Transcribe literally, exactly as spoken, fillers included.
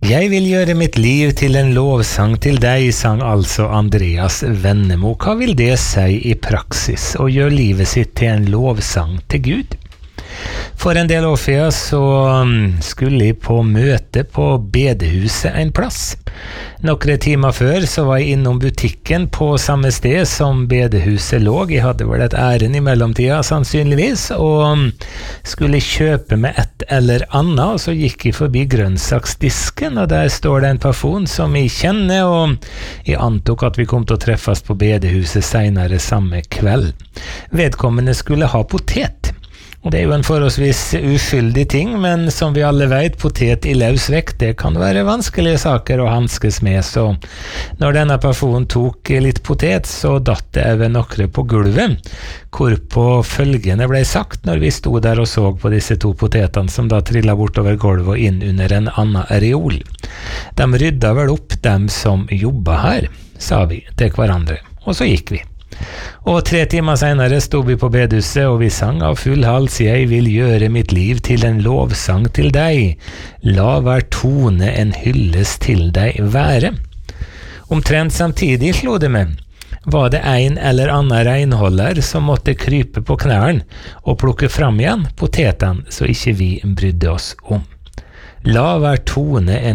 Jeg vil gjøre mitt liv til en lovsang til deg, sang altså Andreas Vennemo. Hva vil det si i praksis, å gjøre livet sitt til en lovsang til Gud? For en del år siden så skulle jeg på møte på bedehuset en plass. Noen timer før så var jeg innom butikken på samme sted som bedehuset lå. Jeg hadde vel et ærend i mellomtida sannsynligvis, og skulle kjøpe med et eller annet, og så gikk jeg forbi grønnsaksdisken, og der står det en person som jeg kjenner, og jeg antok at vi kom til å treffes på bedehuset senere samme kveld. Vedkommende skulle ha potet. Og det er jo en forholdsvis uskyldig ting, men som vi alle vet, potet i løs vekt, det kan være vanskelige saker å hanskes med, så når denne personen tok litt potet, så datt det over noen på gulvet, hvorpå følgende ble sagt når vi sto der og så på disse to potetene som da trillet bortover gulvet og inn under en annen reol. De rydda vel opp dem som jobba her, sa vi til hverandre, og så gikk vi. Og tre timer senere stod vi på bedehuset, og vi sang av full hals: Jeg vil gjøre mitt liv til en lovsang til deg. La hver tone en hyllest til deg være. Omtrent samtidig slo det med. Var det en eller annen renholder som måtte krype på knærne og plukke fram igjen potetene så ikke vi brydde oss om. La hver tone en